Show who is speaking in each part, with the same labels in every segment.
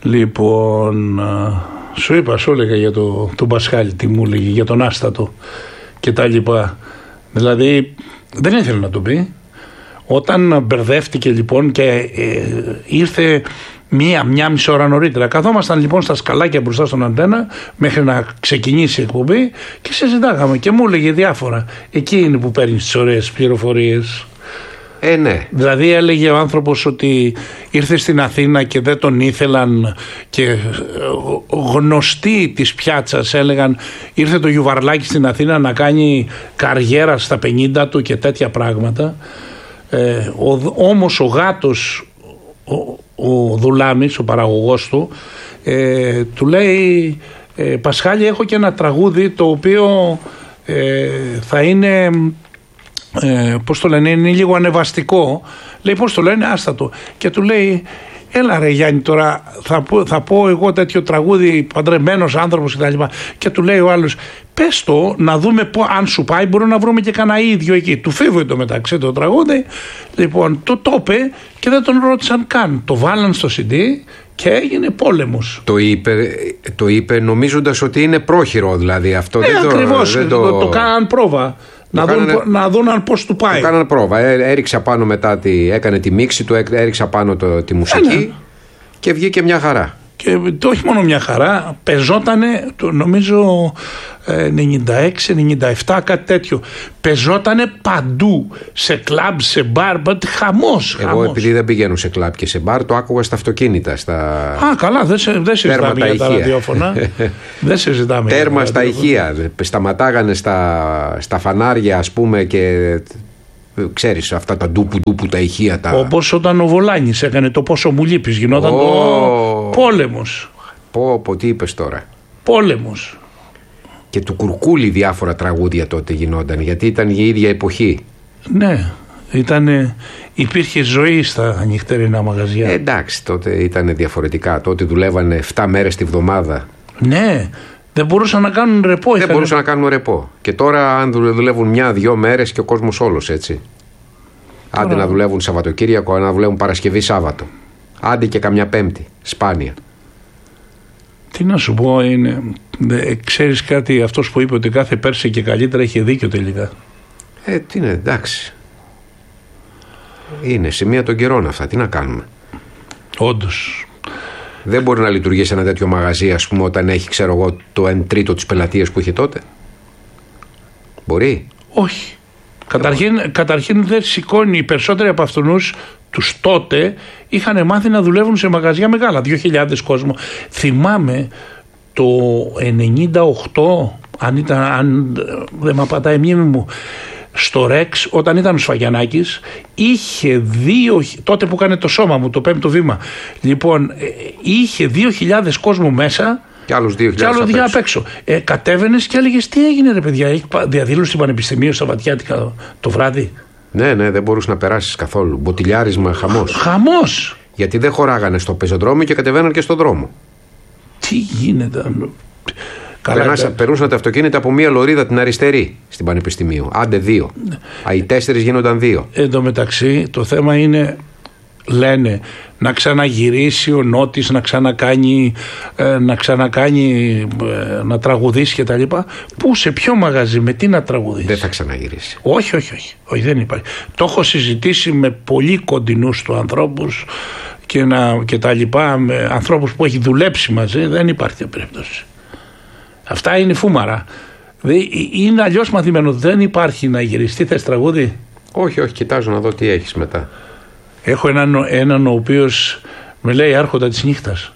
Speaker 1: Λοιπόν, σου έλεγα για τον Πασχάλη, τι μου έλεγε, για τον Άστατο και τα λοιπά. Δηλαδή δεν ήθελε να το πει. Όταν μπερδεύτηκε λοιπόν και ήρθε μία μισή ώρα νωρίτερα, καθόμασταν λοιπόν στα σκαλάκια μπροστά στον αντένα μέχρι να ξεκινήσει η εκπομπή και συζητάγαμε και μου έλεγε διάφορα. Εκεί είναι που παίρνει τις ωραίες πληροφορίες.
Speaker 2: Ναι.
Speaker 1: Δηλαδή έλεγε ο άνθρωπος ότι ήρθε στην Αθήνα και δεν τον ήθελαν και γνωστοί της πιάτσας έλεγαν ήρθε το Γιουβαρλάκη στην Αθήνα να καριέρα στα 50 του και τέτοια πράγματα. Όμως ο Γάτος, ο Δουλάμης, ο παραγωγός του, του λέει Πασχάλη, έχω και ένα τραγούδι το οποίο θα είναι πώς το λένε, είναι λίγο ανεβαστικό. Λέει πώς το λένε, άστατο. Και του λέει έλα ρε Γιάννη, τώρα θα πω εγώ τέτοιο τραγούδι, παντρεμένος άνθρωπος κτλ. Και του λέει ο άλλος πες το να δούμε αν σου πάει, μπορούμε να βρούμε και κανένα ίδιο εκεί. Του φίβου εντωμεταξύ το τραγούδι. Λοιπόν το είπε και δεν τον ρώτησαν καν. Το βάλαν στο CD και έγινε πόλεμος.
Speaker 2: Το είπε νομίζοντας ότι είναι πρόχειρο, δηλαδή αυτό.
Speaker 1: Ακριβώς, το κάναν πρόβα. Να δουν αν πώς του πάει.
Speaker 2: Το κάναν πρόβα. Έριξε πάνω μετά, έκανε τη μίξη του, έριξε πάνω τη μουσική και βγήκε μια χαρά.
Speaker 1: Και όχι μόνο μια χαρά, πεζότανε, νομίζω 96-97, κάτι τέτοιο. Πεζότανε παντού, σε κλαμπ, σε μπαρ, χαμός.
Speaker 2: Εγώ επειδή δεν πηγαίνω σε κλαμπ και σε μπαρ, το άκουγα στα αυτοκίνητα.
Speaker 1: Καλά, δεν συζητάμε για τα ραδιόφωνα. Δεν συζητάμε.
Speaker 2: Τέρμα στα ηχεία. Σταματάγανε στα φανάρια, ας πούμε, και ξέρεις αυτά τα ντούπου τα ηχεία.
Speaker 1: Όπως όταν ο Βολάνης έκανε το πόσο μου λείπεις, γινόταν το πόλεμος.
Speaker 2: Πω, τι είπες τώρα.
Speaker 1: Πόλεμος.
Speaker 2: Και του Κουρκούλη διάφορα τραγούδια τότε γινόταν, γιατί ήταν η ίδια εποχή.
Speaker 1: Ναι, υπήρχε ζωή στα νυχτερινά μαγαζιά.
Speaker 2: Εντάξει, τότε ήταν διαφορετικά. Τότε δουλεύανε 7 μέρες τη βδομάδα.
Speaker 1: Ναι, δεν μπορούσαν να κάνουν ρεπό.
Speaker 2: Δεν μπορούσαν να κάνουν ρεπό. Και τώρα, αν δουλεύουν 1-2 μέρες και ο κόσμος όλος έτσι. Άντε να δουλεύουν Σαββατοκύριακο, να δουλεύουν Παρασκευή Σάββατο. Άντε και καμιά Πέμπτη. Σπάνια.
Speaker 1: Τι να σου πω, ξέρεις κάτι, αυτός που είπε ότι κάθε Πέρσι και καλύτερα είχε δίκιο τελικά.
Speaker 2: Τι είναι, εντάξει. Είναι σημεία των καιρών αυτά, τι να κάνουμε.
Speaker 1: Όντως.
Speaker 2: Δεν μπορεί να λειτουργήσει ένα τέτοιο μαγαζί, ας πούμε, όταν έχει, ξέρω εγώ, το 1/3 της πελατείας που είχε τότε. Μπορεί.
Speaker 1: Όχι. Καταρχήν δεν σηκώνει. Οι περισσότεροι από αυτούς τους τότε είχαν μάθει να δουλεύουν σε μαγαζιά μεγάλα, 2.000 κόσμο. Θυμάμαι το 98, αν δεν με απατάει η μνήμη μου, στο Ρεξ, όταν ήταν ο Σφαγιανάκης, είχε τότε που έκανε το σώμα μου, το 5ο βήμα, λοιπόν, είχε 2.000 κόσμο μέσα
Speaker 2: και άλλους 2.000
Speaker 1: απ' έξω. Κατέβαινες και έλεγες τι έγινε ρε παιδιά, έχει διαδήλωση στην Πανεπιστημίου Σαββατιάτικα το βράδυ.
Speaker 2: Ναι, δεν μπορούσε να περάσεις καθόλου. Μποτιλιάρισμα, χαμός. Γιατί δεν χωράγανε στο πεζοδρόμιο και κατεβαίναν και στον δρόμο.
Speaker 1: Τι γίνεται.
Speaker 2: Περνούσαν τα αυτοκίνητα από μία λωρίδα την αριστερή στην Πανεπιστημίου. Άντε 2. Οι 4 γίνονταν 2.
Speaker 1: Εν τω μεταξύ το θέμα είναι, λένε, να ξαναγυρίσει ο Νότης, να τραγουδήσει και τα λοιπά. Πού, σε ποιο μαγαζί, με τι να τραγουδήσει.
Speaker 2: Δεν θα ξαναγυρίσει.
Speaker 1: Όχι, δεν υπάρχει. Το έχω συζητήσει με πολύ κοντινούς του ανθρώπους και τα λοιπά, με ανθρώπους που έχει δουλέψει μαζί, δεν υπάρχει περίπτωση. Αυτά είναι φούμαρα. Είναι αλλιώς μαθημένο, δεν υπάρχει να γυρίσει. Τι θες, τραγούδι?
Speaker 2: Όχι, κοιτάζω να δω τι έχεις μετά.
Speaker 1: Έχω έναν ο οποίος με λέει άρχοντα της νύχτας.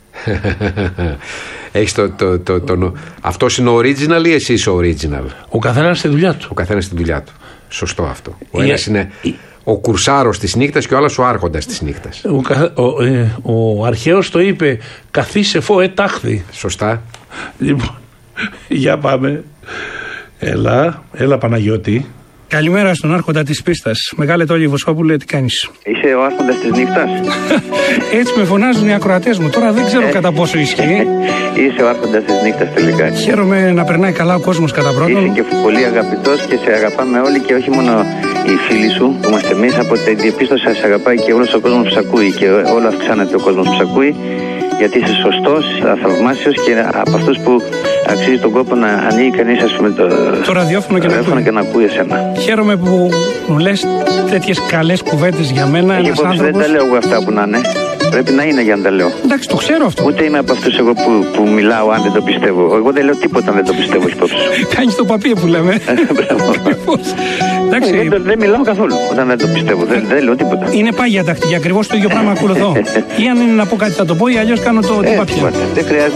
Speaker 2: Έχεις αυτός είναι ο original ή εσύ είσαι ο original?
Speaker 1: Ο καθένας στη δουλειά του.
Speaker 2: Σωστό αυτό. Ο ένας είναι ο κουρσάρος της νύχτας και ο άλλος ο άρχοντας της νύχτας.
Speaker 1: Ο αρχαίος το είπε, καθίσε φω ετάχθη.
Speaker 2: Σωστά.
Speaker 1: Λοιπόν, για πάμε. Έλα Παναγιώτη.
Speaker 3: Καλημέρα στον άρχοντα της πίστας. Μεγάλε Τόλι Βοσόπουλε, τι κάνεις?
Speaker 4: Είσαι ο άρχοντας της νύχτας.
Speaker 3: Έτσι με φωνάζουν οι ακροατές μου. Τώρα δεν ξέρω κατά πόσο ισχύει.
Speaker 4: Είσαι ο άρχοντας της νύχτας τελικά.
Speaker 3: Χαίρομαι να περνάει καλά ο κόσμος κατά πρώτον.
Speaker 4: Είσαι και πολύ αγαπητός και σε αγαπάμε όλοι και όχι μόνο οι φίλοι σου που είμαστε εμείς. Από την διαπίστωση σε αγαπάει και όλος ο κόσμος που σ' ακούει και όλο αυξάνεται ο κόσμος που σ' ακούει. Γιατί είσαι σωστός, θαυμάσιος και από αυτούς που αξίζει τον κόπο να ανοίγει κανείς, ας πούμε,
Speaker 3: το ραδιόφωνο
Speaker 4: και να ακούει εσένα.
Speaker 3: Χαίρομαι που μου λες τέτοιες καλές κουβέντες για μένα.
Speaker 4: Ένας άνθρωπος... Δεν τα λέω εγώ αυτά που να είναι. Πρέπει να είναι για να τα λέω.
Speaker 3: Εντάξει, το ξέρω αυτό.
Speaker 4: Ούτε είμαι από αυτούς εγώ που μιλάω αν δεν το πιστεύω. Εγώ δεν λέω τίποτα αν δεν το πιστεύω υπόψη σου.
Speaker 3: Κάνεις το παπί που λέμε. Εντάξει.
Speaker 4: Δεν μιλάω καθόλου όταν δεν το πιστεύω. Δεν λέω τίποτα.
Speaker 3: Είναι πάγια τακτική. Ακριβώς το ίδιο πράγμα ακολουθώ. Ή αν είναι να πω κάτι θα το πω, ή αλλιώς κάνω το παπί.
Speaker 4: Δεν χρειάζεται.